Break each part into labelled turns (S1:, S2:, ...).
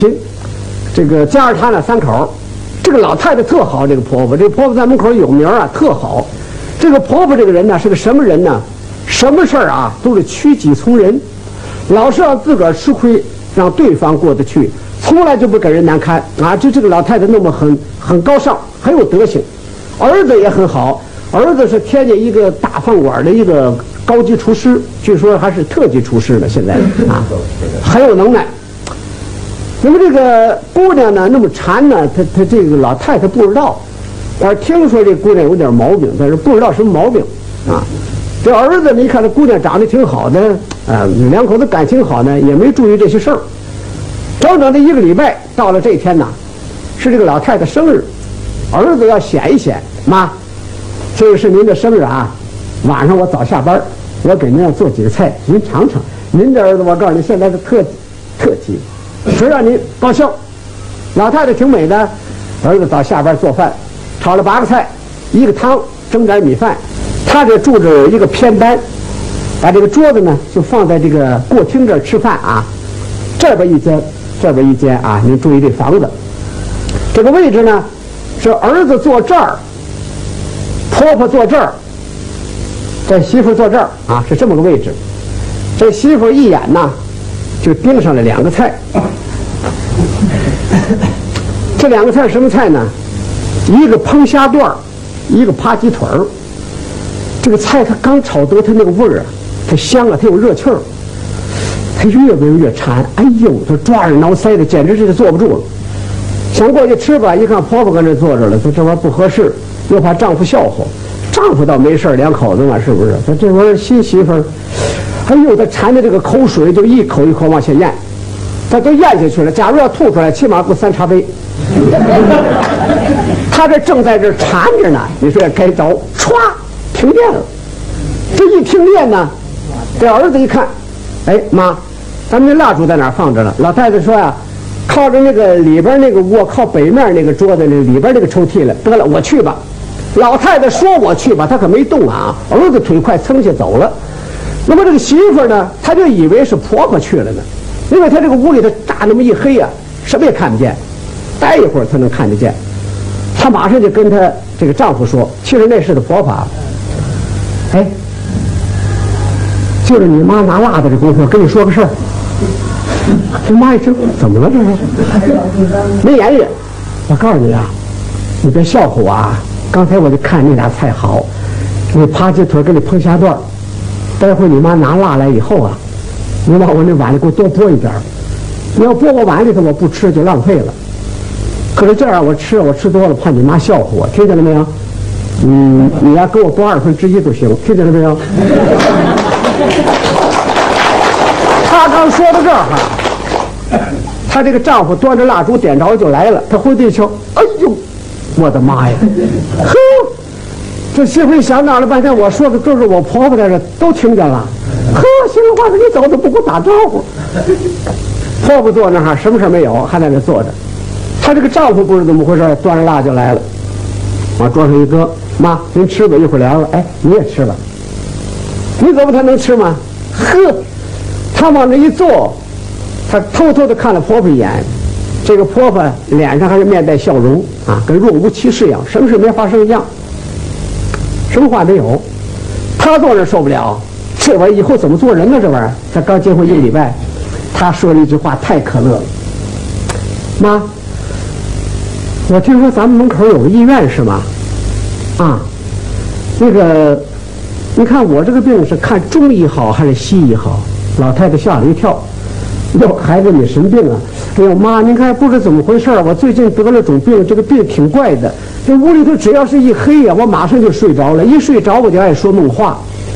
S1: 这个加上他那3口，这个老太太特好，这个婆婆在门口有名啊，特好。这个婆婆这个人呢是个什么人呢？什么事儿啊都是屈己从人，老是让自个儿吃亏，让对方过得去，从来就不给人难堪啊！就这个老太太弄得很高尚，很有德行。儿子也很好，儿子是天津一个大饭馆的一个高级厨师，据说还是特级厨师呢，现在啊，很有能耐。那么这个姑娘呢那么馋呢，她这个老太太不知道，而听说这姑娘有点毛病，但是不知道什么毛病啊。这儿子呢一看这姑娘长得挺好的，两口子感情好呢，也没注意这些事儿。整整的1个礼拜，到了这天呢，是这个老太太生日，儿子要显一显，妈，这个是您的生日啊，晚上我早下班，我给您要做几个菜，您尝尝。您这儿子我告诉你，现在是特级，谁让您高兴。老太太挺美的，儿子早下班做饭，炒了8个菜，1个汤，蒸点米饭。他这住着一个偏单，把这个桌子呢就放在这个过厅这儿吃饭啊，这边一间，这边一间啊，您注意这房子，这个位置呢是儿子坐这儿，婆婆坐这儿，这媳妇坐这儿啊，是这么个位置。这媳妇一眼呢就盯上了2个菜，这2个菜什么菜呢？一个烹虾段，一个扒鸡腿儿。这个菜它刚炒得，它那个味儿啊，它香啊，它有热气儿，它越闻越馋。哎呦，它抓耳挠腮的，简直是坐不住了。想过去吃吧，一看婆婆跟这坐着了，说这玩意儿不合适，又怕丈夫笑话。丈夫倒没事，两口子嘛，是不是？他这玩意儿新媳妇儿，哎呦，他馋的这个口水就一口一口往下咽，他都咽下去了。假如要吐出来，起码够3茶杯。他这正在这馋着呢，你说该着，歘。停电了，这一停电呢，这儿子一看，哎妈，咱们这蜡烛在哪儿放着了？老太太说呀，靠着那个里边那个窝，靠北面那个桌子里边那个抽屉了。得了，我去吧。老太太说我去吧，她可没动啊。儿子腿快，噌下走了。那么这个媳妇呢，她就以为是婆婆去了呢，因为她这个屋里头大那么一黑呀，什么也看不见，待一会儿才能看得见。她马上就跟她这个丈夫说，其实那是她婆婆。哎，就是你妈拿蜡的这功夫，跟你说个事儿。这妈一听，怎么了这是？没言语。我告诉你啊，你别笑话我啊！刚才我就看那俩菜好，你扒鸡腿跟你烹虾段，待会儿你妈拿蜡来以后啊，你往我那碗里给我多拨一点。你要拨我碗里头，我不吃就浪费了。可是这样我吃多了，怕你妈笑话我，听见了没有？你要给我拨1/2都行，听见了没有？他刚说到这儿哈，他这个丈夫端着蜡烛点着就来了，他回头一瞧，哎呦，我的妈呀！呵，这媳妇一想，闹了半天，我说的都是我婆婆在这都听见了。呵，媳妇话说你走都不给我打招呼。婆婆坐那哈，什么事没有，还在那坐着。他这个丈夫不知怎么回事，端着蜡就来了，往桌上一搁。妈，您吃吧，一会儿凉了。哎，你也吃吧。你怎么他能吃吗？呵，他往那一坐，他偷偷的看了婆婆一眼。这个婆婆脸上还是面带笑容啊，跟若无其事一样，什么事没发生一样，什么话没有。他坐那受不了，这玩意儿以后怎么做人呢？这玩意儿，他刚结婚1个礼拜，他说了一句话太可乐了。妈，我听说咱们门口有个医院是吗？啊，那个，你看我这个病是看中医好还是西医好？老太太吓了一跳，哟，孩子你什么病啊？哎呦妈，您看不知怎么回事，我最近得了种病，这个病挺怪的。这屋里头只要是一黑呀，我马上就睡着了，一睡着我就爱说梦话。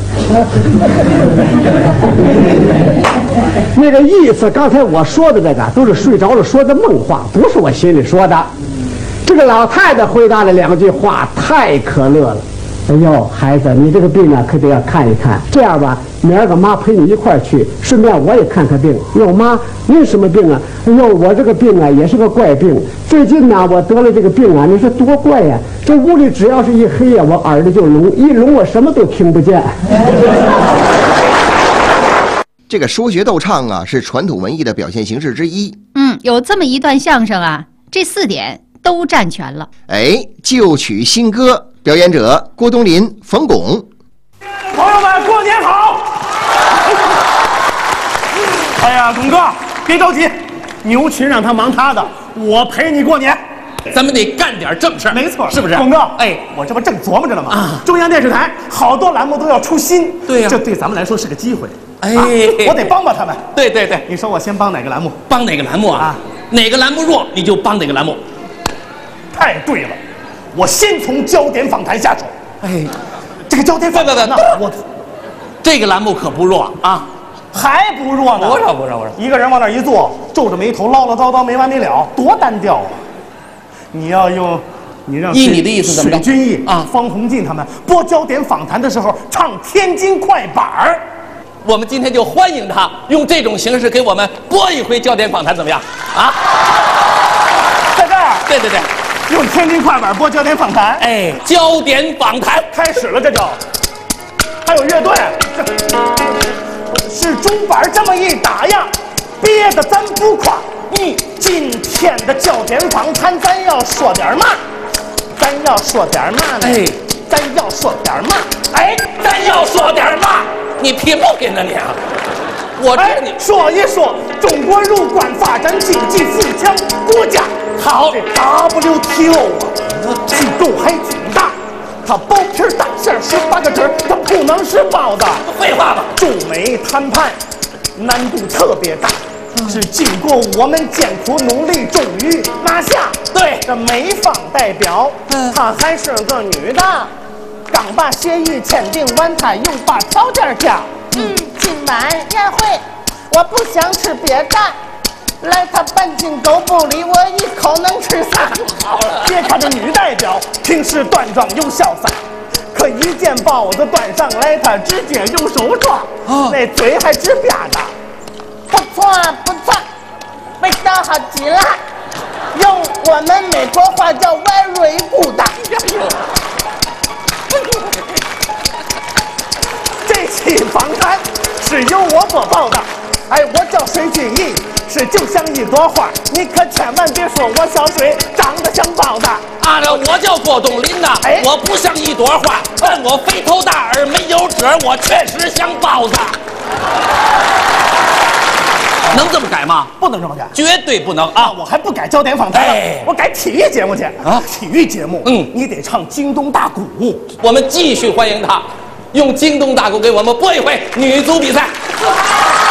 S1: 那个意思，刚才我说的这个都是睡着了说的梦话，不是我心里说的。这个老太太回答了2句话，太可乐了。哎呦，孩子，你这个病啊，可得要看一看。这样吧，明儿个妈陪你一块儿去，顺便我也看看病。哟，妈，您什么病啊？哎呦，我这个病啊，也是个怪病。最近呢，我得了这个病啊，你说多怪呀！这屋里只要是一黑呀，我耳朵就聋，一聋我什么都听不见。
S2: 这个说学逗唱啊，是传统文艺的表现形式之一。
S3: 有这么一段相声啊，这4点都占全了。
S2: 旧曲新歌，表演者郭冬临、冯巩。
S4: 朋友们，过年好！哎呀，巩哥，别着急，牛群让他忙他的，我陪你过年。
S5: 咱们得干点正事，
S4: 没错，
S5: 是不是？
S4: 巩哥，我这不正琢磨着呢吗？中央电视台好多栏目都要出新，
S5: 对呀，
S4: 这对咱们来说是个机会。
S5: 我
S4: 得帮帮他们。
S5: 对，
S4: 你说我先帮哪个栏目？
S5: 帮哪个栏目啊？哪个栏目弱，你就帮哪个栏目。
S4: 太对了，我先从焦点访谈下手。这个焦点访谈呢，
S5: 这个栏目可不弱啊，
S4: 还不弱呢。
S5: 不弱，
S4: 一个人往那一坐，皱着眉头唠唠叨叨没完没了，多单调啊！你要用，依
S5: 你的意思怎么着？
S4: 水均益啊，方鸿渐他们播焦点访谈的时候唱天津快板儿。
S5: 我们今天就欢迎他用这种形式给我们播一回焦点访谈，怎么样？
S4: 在这儿。
S5: 对，
S4: 用天津快板播焦点访谈。
S5: 焦点访谈
S4: 开始了，这就还有乐队，是钟板这么一打呀，憋得咱不垮。今天的焦点访谈，咱要说点嘛？咱要说点嘛呢？咱要说点嘛？
S5: 咱要说点嘛？你屁不给呢你啊！我这你
S4: 说一说中国入关发展经济富强国家。
S5: 好，
S4: 这 WTO 啊，机构还挺大，它包皮大馅18个褶，它不能是包子。
S5: 废话吧？
S4: 中美谈判难度特别大。是经过我们艰苦努力，终于拿下。
S5: 对，
S4: 这美方代表，她还是个女的，刚把协议签订完，她又把条件加。今晚宴会我不想吃别的，来她半斤狗不理，我一口能吃3。
S5: 好了，
S4: 别看这女代表平时端庄又潇洒，可一见包子端上来，她直接用手抓，那嘴还直吧嗒。不错，味道好极了，用我们美国话叫 very good。这期访谈是由我播报的，我叫水均益，是就像一朵花，你可千万别说我小水长得像包子。
S5: 我叫郭冬临呐，我不像一朵花，但我肥头大耳没有褶，我确实像包子。能这么改吗？
S4: 不能这么改，
S5: 绝对不能啊！
S4: 我还不改焦点访谈了，我改体育节目去啊！体育节目，你得唱京东大鼓。
S5: 我们继续欢迎他，用京东大鼓给我们播一回女足比赛。